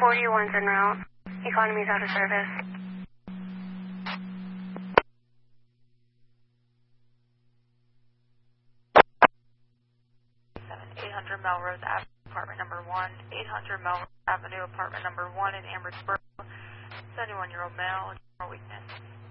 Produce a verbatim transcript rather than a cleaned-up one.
forty-one's en route. Economy's out of service. eight hundred Melrose Avenue, apartment number one. eight hundred Melrose Avenue, apartment number one in Ambersboro. seventy-one-year-old male, general weakness.